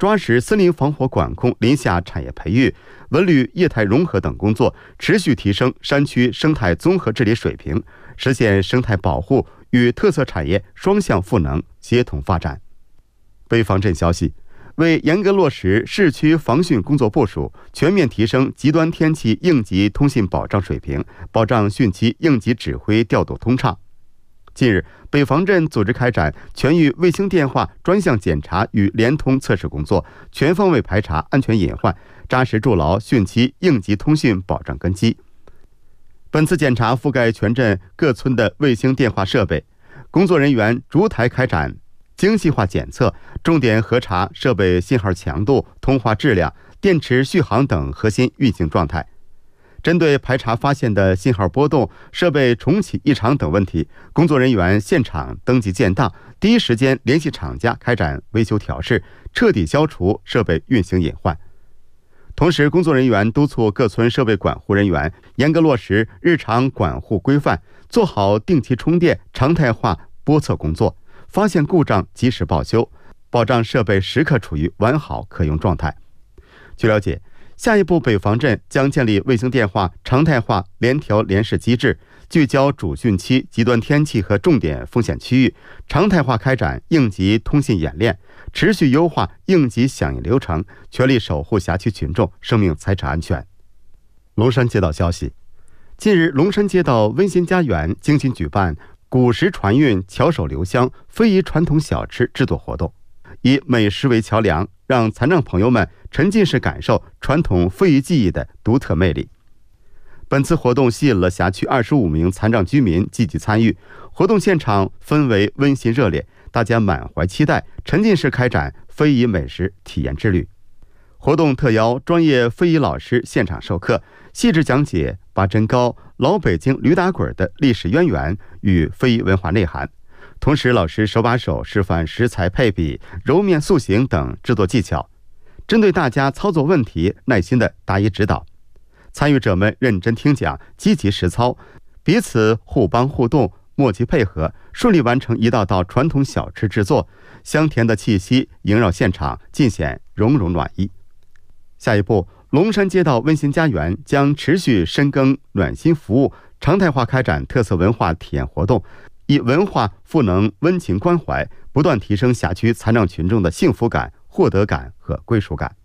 抓实森林防火管控、林下产业培育、文旅业态融合等工作，持续提升山区生态综合治理水平，实现生态保护与特色产业双向赋能、协同发展。北方镇消息，为严格落实市区防汛工作部署，全面提升极端天气应急通信保障水平，保障汛期应急指挥调度通畅。近日，北方镇组织开展全域卫星电话专项检查与联通测试工作，全方位排查安全隐患，扎实筑牢汛期应急通讯保障根基。本次检查覆盖全镇各村的卫星电话设备，工作人员逐台开展精细化检测，重点核查设备信号强度、通话质量、电池续航等核心运行状态。针对排查发现的信号波动、设备重启异常等问题，工作人员现场登记建档，第一时间联系厂家开展维修调试，彻底消除设备运行隐患。同时，工作人员督促各村设备管护人员严格落实日常管护规范，做好定期充电、常态化播测工作，发现故障及时报修，保障设备时刻处于完好可用状态。据了解，下一步北方镇将建立卫星电话常态化联调联试机制，聚焦主汛期极端天气和重点风险区域，常态化开展应急通信演练，持续优化应急响应流程，全力守护辖区群众生命财产安全。龙山街道消息，近日龙山街道温馨家园精心举办古石传韵、巧手留香非遗传统小吃制作活动，以美食为桥梁，让残障朋友们沉浸式感受传统非遗技艺的独特魅力。本次活动吸引了辖区25名残障居民积极参与，活动现场氛围温馨热烈，大家满怀期待，沉浸式开展非遗美食体验之旅。活动特邀专业非遗老师现场授课，细致讲解八珍糕、老北京驴打滚的历史渊源与非遗文化内涵。同时，老师手把手示范食材配比、揉面塑形等制作技巧，针对大家操作问题耐心地答疑指导。参与者们认真听讲，积极实操，彼此互帮互动，默契配合，顺利完成一道道传统小吃制作，香甜的气息萦绕现场，尽显融融暖意。下一步，龙山街道温馨家园将持续深耕暖心服务，常态化开展特色文化体验活动，以文化赋能温情关怀，不断提升辖区残障群众的幸福感、获得感和归属感。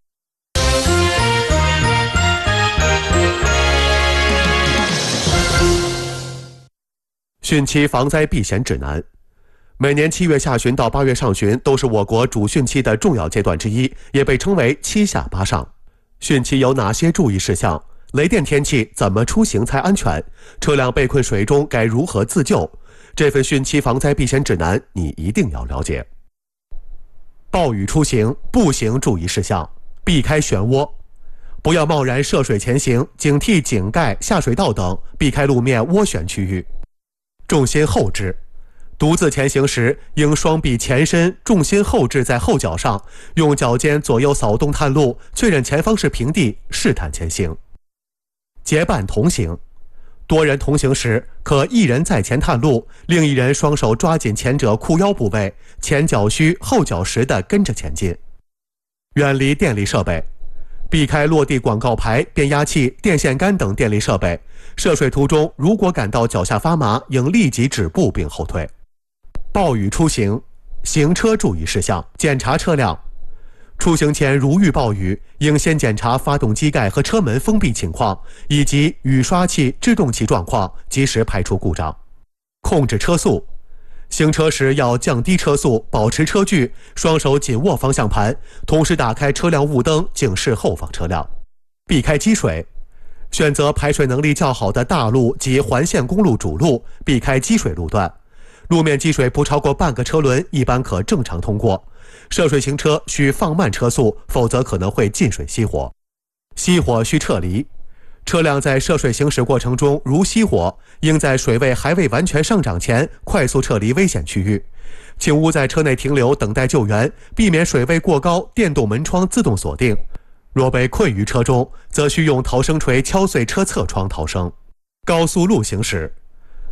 汛期防灾避险指南。每年7月下旬到8月上旬都是我国主汛期的重要阶段之一，也被称为7下8上。汛期有哪些注意事项？雷电天气怎么出行才安全？车辆被困水中该如何自救？这份汛期防灾避险指南你一定要了解。暴雨出行步行注意事项：避开漩涡，不要贸然涉水前行，警惕井盖、下水道等，避开路面涡旋区域。重心后置，独自前行时应双臂前伸，重心后置在后脚上，用脚尖左右扫动探路，确认前方是平地，试探前行。结伴同行，多人同行时可一人在前探路，另一人双手抓紧前者裤腰部位，前脚虚后脚实地跟着前进。远离电力设备，避开落地广告牌、变压器、电线杆等电力设备。涉水途中如果感到脚下发麻，应立即止步并后退。暴雨出行，行车注意事项：检查车辆。出行前如遇暴雨，应先检查发动机盖和车门封闭情况，以及雨刷器、制动器状况，及时排除故障。控制车速，行车时要降低车速，保持车距，双手紧握方向盘，同时打开车辆雾灯，警示后方车辆。避开积水，选择排水能力较好的大路及环线公路主路，避开积水路段。路面积水不超过半个车轮，一般可正常通过。涉水行车需放慢车速，否则可能会进水熄火。熄火需撤离，车辆在涉水行驶过程中如熄火，应在水位还未完全上涨前快速撤离危险区域。请勿在车内停留等待救援，避免水位过高，电动门窗自动锁定。若被困于车中，则需用逃生锤敲碎车侧窗逃生。高速路行驶，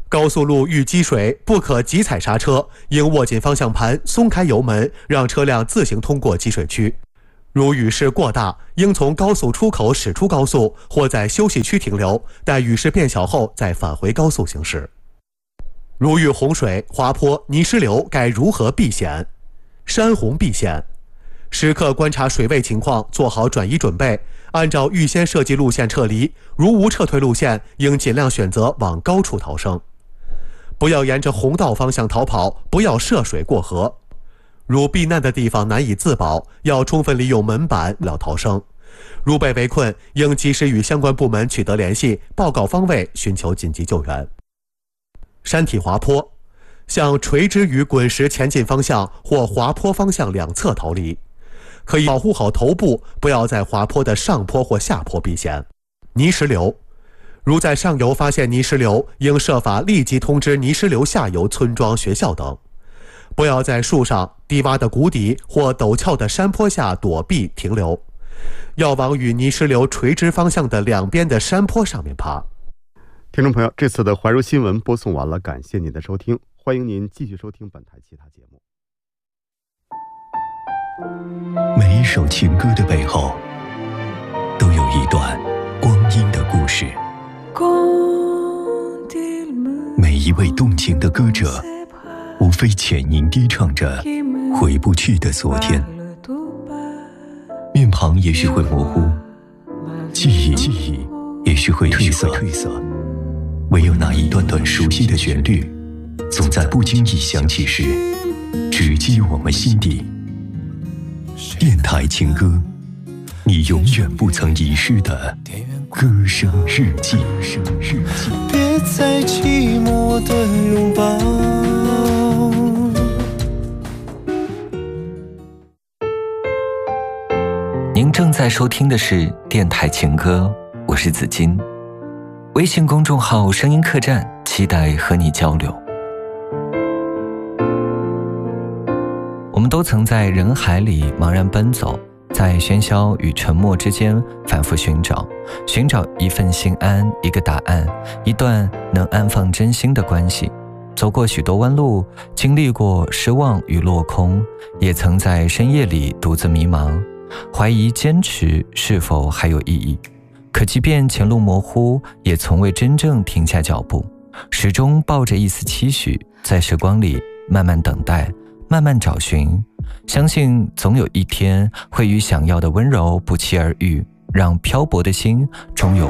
高速路遇积水，不可急踩刹车，应握紧方向盘，松开油门，让车辆自行通过积水区。如雨势过大，应从高速出口驶出高速，或在休息区停留，待雨势变小后再返回高速行驶。如遇洪水、滑坡、泥石流，该如何避险？山洪避险，时刻观察水位情况，做好转移准备，按照预先设计路线撤离。如无撤退路线，应尽量选择往高处逃生。不要沿着洪道方向逃跑，不要涉水过河。如避难的地方难以自保，要充分利用门板了逃生。如被围困，应及时与相关部门取得联系，报告方位，寻求紧急救援。山体滑坡，向垂直于滚石前进方向或滑坡方向两侧逃离，可以保护好头部，不要在滑坡的上坡或下坡避险。泥石流，如在上游发现泥石流，应设法立即通知泥石流下游村庄、学校等。不要在树上、低洼的谷底或陡峭的山坡下躲避停留，要往与泥石流垂直方向的两边的山坡上面爬。 听众朋友，这次的怀柔新闻播送完了，感谢您的收听，欢迎您继续收听本台其他节目。 每一首情歌的背后，都有一段光阴的故事。每一位动情的歌者，无非浅吟低唱着回不去的昨天。面庞也许会模糊，记忆也许会褪色，唯有那一段段熟悉的旋律，总在不经意响起时，直击我们心底。电台情歌，你永远不曾遗失的歌声日记。 别再寂寞的拥抱。 您正在收听的是电台情歌，我是子金。微信公众号声音客栈，期待和你交流。我们都曾在人海里茫然奔走，在喧嚣与沉默之间反复寻找一份心安，一个答案，一段能安放真心的关系。走过许多弯路，经历过失望与落空，也曾在深夜里独自迷茫，怀疑坚持是否还有意义。可即便前路模糊，也从未真正停下脚步，始终抱着一丝期许，在时光里慢慢等待，慢慢找寻，相信总有一天会与想要的温柔不期而遇，让漂泊的心终有